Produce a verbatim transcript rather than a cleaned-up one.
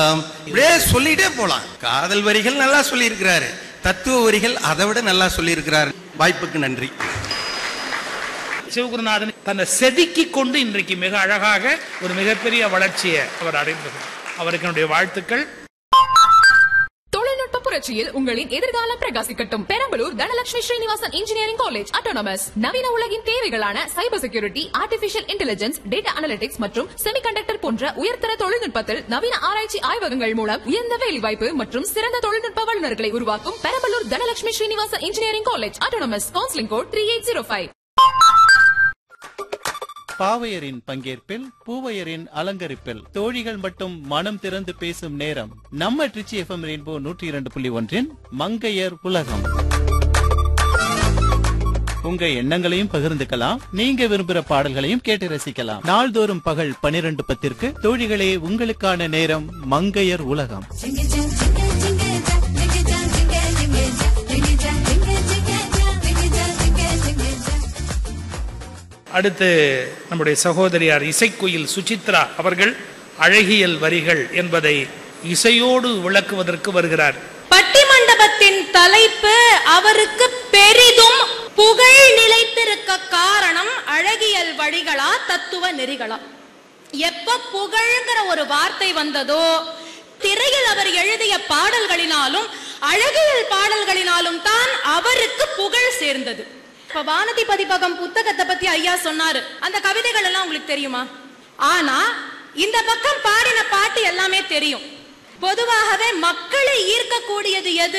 இப்படியே சொல்லிட்டே போலாம். காதல் வரிகள் நல்லா சொல்லி இருக்கிறாரு, தத்துவ வரிகள் அதை விட நல்லா சொல்லி இருக்கிறாரு. வாய்ப்புக்கு நன்றி. சிவகுருநாதன் தன்னை செதுக்கி கொண்டு இன்றைக்கு மிக அழகாக ஒரு மிகப்பெரிய வளர்ச்சியை அவர் அடைந்தது. அவருக்கு என்னுடைய வாழ்த்துக்கள். தொழில்நுட்ப புரட்சியில் உங்களின் எதிர்காலம் பிரகாசிக்கட்டும். Perambalur Dhanalakshmi Srinivasan engineering college autonomous நவீன உலகின் தேவைகளான cyber security, artificial intelligence, data analytics மற்றும் செமிகண்டக்டர் போன்ற உயர்தர தொழில்நுட்பத்தில் நவீன ஆராய்ச்சி ஆய்வகங்கள் மூலம் உயர்ந்த வேலைவாய்ப்பு மற்றும் சிறந்த தொழில்நுட்ப வல்லுநர்களை உருவாக்கும் Perambalur Dhanalakshmi Srinivasan engineering college autonomous. Counselling code three eight zero five. பாவையரின் பங்கேற்பில் பூவையரின் அலங்கரிப்பில் தோழிகள் மட்டும் மனம் திறந்து பேசும் நேரம் நம்ம ட்ரிச்சி எஃப்எம் ரெயின்போ நூற்றி இரண்டு புள்ளி ஒன்றின் மங்கையர் உலகம். உங்க எண்ணங்களையும் பகிர்ந்துக்கலாம், நீங்க விரும்புகிற பாடல்களையும் கேட்டு ரசிக்கலாம். நாள்தோறும் பகல் பனிரெண்டு பத்திற்கு தோழிகளே உங்களுக்கான நேரம் மங்கையர் உலகம். அடுத்து நம்முடைய சகோதரியார் இசைக்குயில் சுசித்ரா அவர்கள் அழகியல் வரிகள் என்பதை இசையோடு விளக்குவதற்கு வருகிறார். பட்டிமண்டபத்தின் தலைப்பு அவருக்கு பெரிதும் புகழ் நிலைத்திருக்க காரணம் அழகியல் வழிகளா தத்துவ நெறிகளா? எப்ப புகழ்ங்கிற ஒரு வார்த்தை வந்ததோ திரையில் அவர் எழுதிய பாடல்களினாலும் அழகியல் பாடல்களினாலும் தான் அவருக்கு புகழ் சேர்ந்தது. இப்ப வானதி பதிப்பகம் புத்தகத்தை பத்தி ஐயா சொன்னாரு, அந்த கவிதைகள் எல்லாம் உங்களுக்கு தெரியுமா? ஆனா இந்த பக்கம் பாடின பாட்டு எல்லாமே தெரியும். பொதுவாகவே மக்களை ஈர்க்கக்கூடியது எது?